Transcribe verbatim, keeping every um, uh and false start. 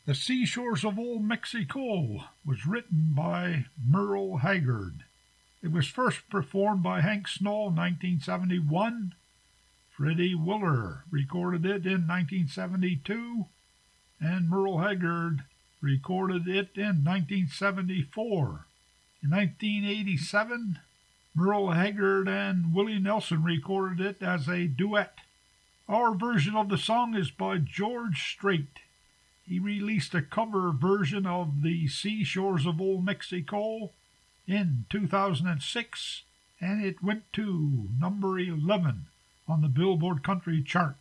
The Seashores of Old Mexico was written by Merle Haggard. It was first performed by Hank Snow in nineteen seventy-one. Freddie Willer recorded it in nineteen seventy-two, and Merle Haggard recorded it in nineteen seventy-four. In nineteen eighty-seven, Merle Haggard and Willie Nelson recorded it as a duet. Our version of the song is by George Strait. He released a cover version of the Seashores of Old Mexico in two thousand six, and it went to number eleven on the Billboard Country chart.